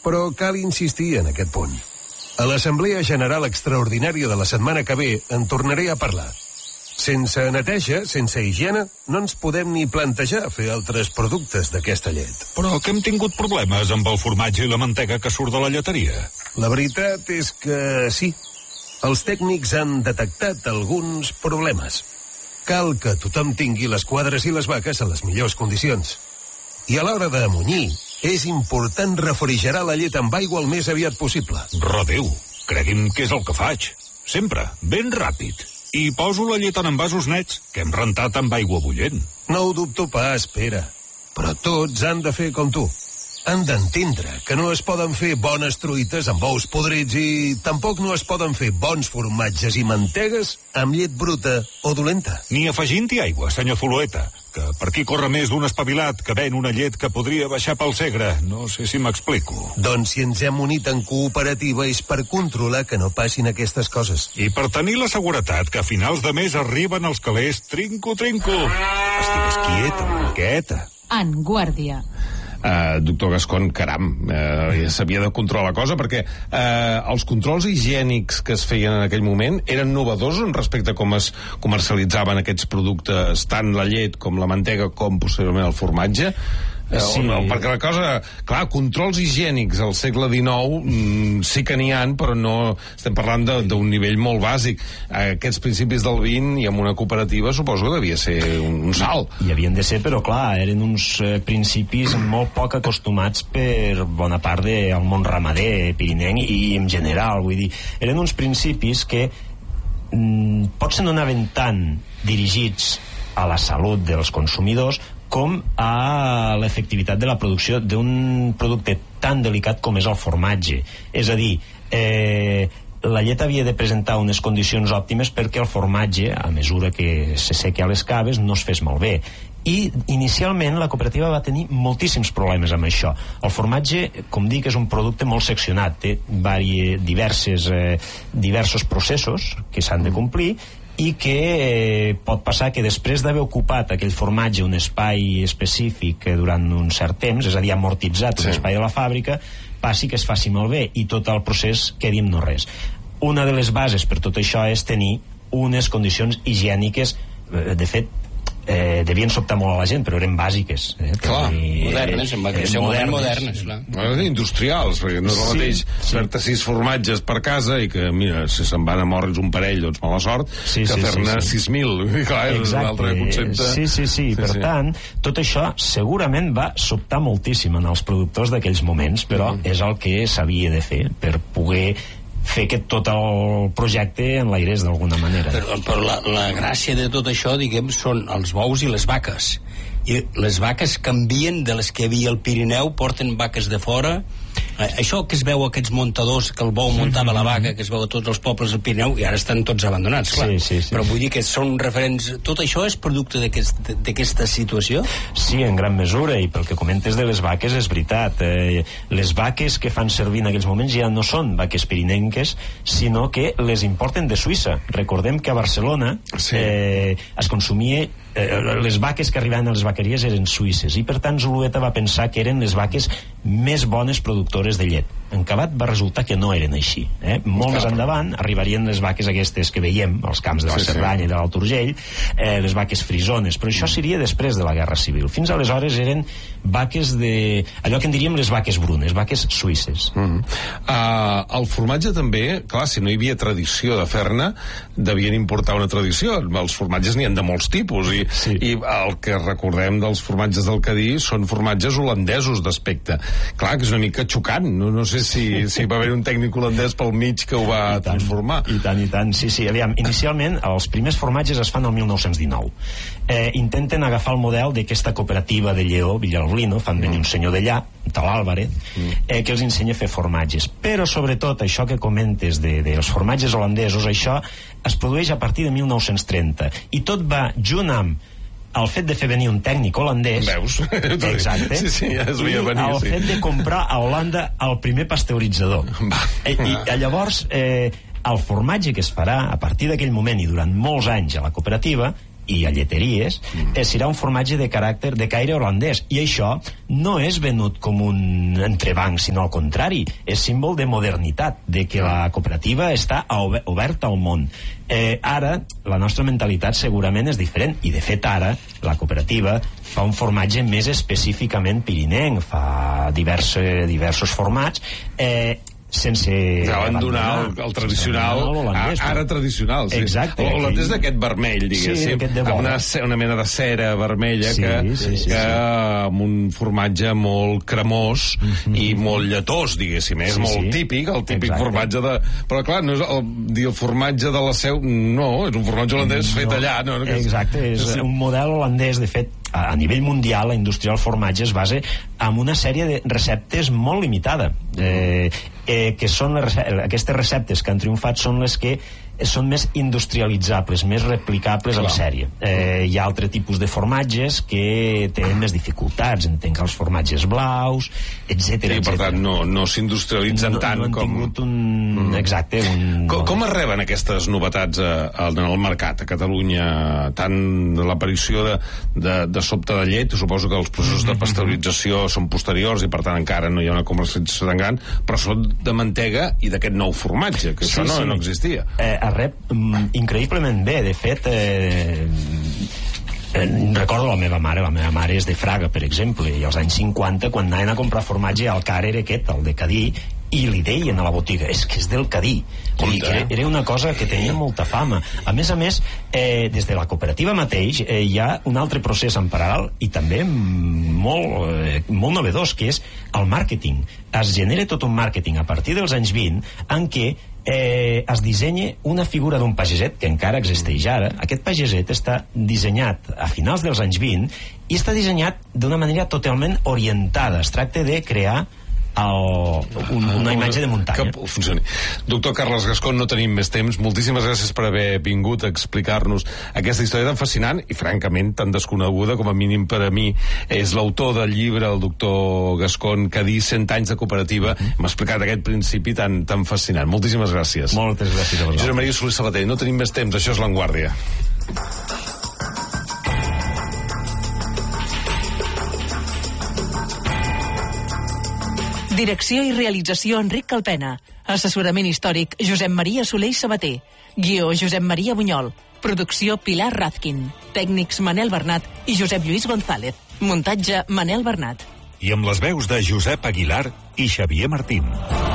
Però cal insistir en aquest punt. A l'Assemblea General Extraordinària de la setmana que ve en tornaré a parlar. Sense neteja, sense higiene, no ens podem ni plantejar fer altres productes d'aquesta llet. Però que hem tingut problemes amb el formatge i la mantega que surt de la lleteria. La veritat és que sí. Els tècnics han detectat alguns problemes. Cal que tothom tingui les quadres i les vaques en les millors condicions. I a l'hora de munyir, és important refrigerar la llet amb aigua el més aviat possible. Redéu, cregui'm que és el que faig. Sempre, ben ràpid. I poso la llet en envasos nets, que hem rentat amb aigua bullent. No ho dubto pas, Pere. Però tots han de fer com tu. Han d'entendre que no es poden fer bones truites amb ous podrits i tampoc no es poden fer bons formatges i mantegues amb llet bruta o dolenta. Ni afegint-hi aigua, senyor Zulueta, que per aquí corre més d'un espavilat que ven una llet que podria baixar pel Segre. No sé si m'explico. Doncs si ens hem unit en cooperativa és per controlar que no passin aquestes coses. I per tenir la seguretat que a finals de mes arriben els calés trinco-trinco. Estigues quieta, quieta. En Guàrdia. Doctor Gascon, caram, ja s'havia de controlar la cosa, perquè els controls higiènics que es feien en aquell moment eren novedosos respecte a com es comercialitzaven aquests productes, tant la llet com la mantega com posteriorment el formatge. Sí. Perquè la cosa, clar, controls higiènics al segle XIX sí que n'hi ha, però no estem parlant d'un nivell molt bàsic. Aquests principis del XX i amb una cooperativa suposo que devia ser un salt. I havien de ser, però clar, eren uns principis molt poc acostumats per bona part del món ramader pirinenc i en general, vull dir, eren uns principis que potser no anaven tan dirigits a la salut dels consumidors com a l'efectivitat de la producció d'un producte tan delicat com és el formatge. És a dir, la llet havia de presentar unes condicions òptimes perquè el formatge, a mesura que se sequi a les caves, no es fes malbé. I inicialment la cooperativa va tenir moltíssims problemes amb això. El formatge, com dic, és un producte molt seccionat, té diversos processos que s'han de complir i que pot passar que després d'haver ocupat aquell formatge un espai específic durant un cert temps, és a dir, amortitzat un espai a la fàbrica, passi que es faci malbé i tot el procés quedi en no res. Una de les bases per tot això és tenir unes condicions higièniques, de fet devien sobtar molt a la gent, però eren bàsiques, clar, modernes, en va ser modernes, clar. Industrials, perquè no és el mateix fer-te 6 formatges per casa i que, mira, si se'n van a moure's un parell, doncs mala sort, que fer-ne 6.000, clar, és un altre concepte. Sí, per tant, tot això segurament va sobtar moltíssim en els productors d'aquells moments, però és el que s'havia de fer per poder fer que tot el projecte enlairés d'alguna manera. Però la gràcia de tot això, diguem, són els bous i les vaques. I les vaques canvien de les que hi havia al Pirineu, porten vaques de fora. Això que es veu aquests muntadors, que el bou muntava la vaca, que es veu a tots els pobles del Pirineu, i ara estan tots abandonats, clar. Sí. Però vull dir que són referents. Tot això és producte d'aquesta situació? Sí, en gran mesura, i pel que comentes de les vaques és veritat. Les vaques que fan servir en aquells moments ja no són vaques pirinenques, sinó que les importen de Suïssa. Recordem que a Barcelona es consumia les vaques que arribaven a les vaqueries eren suïsses i per tant Zulueta va pensar que eren les vaques més bones productores de llet. En acabat va resultar que no eren així. Molt més endavant arribarien les vaques aquestes que veiem als camps de la Cerdanya i de l'Alt Urgell, les vaques frisones, però això seria després de la Guerra Civil. Fins aleshores eren vaques de... allò que en diríem les vaques brunes, vaques suïsses. El formatge també, clar, si no hi havia tradició de fer-ne, devien importar una tradició. Els formatges n'hi ha de molts tipus i el que recordem dels formatges del Cadí són formatges holandesos d'aspecte. Clar, que és una mica xocant, no sé si va haver un tècnic holandès pel mig que ho va transformar. I tant, sí. Aviam, inicialment els primers formatges es fan el 1919. Intenten agafar el model d'aquesta cooperativa de Lleó, Villalblino, fan venir un senyor d'allà, tal Álvarez, que els ensenya a fer formatges. Però sobretot això que comentes dels formatges holandesos, això es produeix a partir de 1930 i tot va junt amb el fet de fer venir un tècnic holandès. Veus? Exacte. Sí, ja es veia venir. El fet de comprar a Holanda el primer pasteuritzador. I llavors el formatge que es farà a partir d'aquell moment i durant molts anys a la cooperativa i a lleteries, serà un formatge de caire holandès, i això no és venut com un entrebanc, sinó al contrari, és símbol de modernitat, de que la cooperativa està oberta al món. Ara la nostra mentalitat segurament és diferent, i de fet ara la cooperativa fa un formatge més específicament pirinenc, fa diversos formats, sense... Ja van donar el tradicional, ara tradicional, sí. Exacte. L'holandès d'aquest vermell, diguéssim, amb una mena de cera vermella, que amb un formatge molt cremós i molt lletós, diguéssim, és molt típic, el típic formatge de... Però clar, no és el formatge de la Seu, no, és un formatge holandès fet allà. Exacte, és un model holandès, de fet, a nivell mundial la indústria del formatge es basa en una sèrie de receptes molt limitada, que són aquestes receptes que han triomfat són les que són més industrialitzables, més replicables en sèrie. Hi ha altre tipus de formatges que tenen més dificultats, entenc que els formatges blaus, etc. I per tant no s'industrialitzen tant com... No han tingut un... Exacte. Com es reben aquestes novetats en el mercat a Catalunya? Tant l'aparició de sobte de llet, suposo que els processos de pasteurització són posteriors i per tant encara no hi ha una comercialització tan gran, però són de mantega i d'aquest nou formatge, que això no existia. Es rep increïblement bé. De fet, recordo la meva mare és de Fraga, per exemple, i als anys 50, quan anaven a comprar formatge, el car era aquest, el de Cadí, i li deien a la botiga, és que és del Cadí. Era una cosa que tenia molta fama. A més, des de la cooperativa mateix hi ha un altre procés en paral·lel i també molt novedós, que és el màrqueting. Es genera tot un màrqueting a partir dels anys 20 en què es dissenya una figura d'un pageset que encara existeix ara. Aquest pageset està dissenyat a finals dels anys 20 i està dissenyat d'una manera totalment orientada. Es tracta de crear una imatge de muntanya. Que funcioni. Doctor Carles Gascón, no tenim més temps. Moltíssimes gràcies per haver vingut a explicar-nos aquesta història tan fascinant i francament tan desconeguda, com a mínim per a mi. És l'autor del llibre, el doctor Gascón, Cadí, 100 anys de cooperativa. M'ha explicat aquest principi tan fascinant. Moltíssimes gràcies. Moltes gràcies a vosaltres. Josep Maria Soler Sabater, no tenim més temps, això és La Vanguardia. Direcció i realització Enric Calpena. Assessorament històric Josep Maria Soler Sabater. Guió Josep Maria Bunyol. Producció Pilar Razkin. Tècnics Manel Bernat i Josep Lluís González. Muntatge Manel Bernat. I amb les veus de Josep Aguilar i Xavier Martín.